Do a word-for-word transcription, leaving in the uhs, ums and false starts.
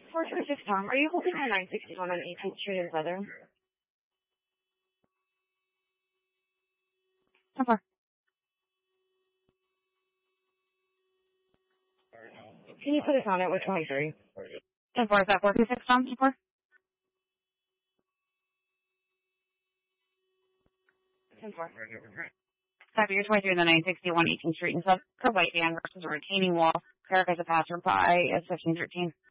four twenty-six, Tom. Are you holding on nine sixty-one on eighteenth Street in Southern? ten four. Can you put us on it with twenty-three? ten four, is that four two six, Tom? ten four? ten four. Copy, you're twenty-three in the nine sixty-one eighteenth Street in Southern. White van versus a retaining wall. Character as a passerby is fifteen thirteen.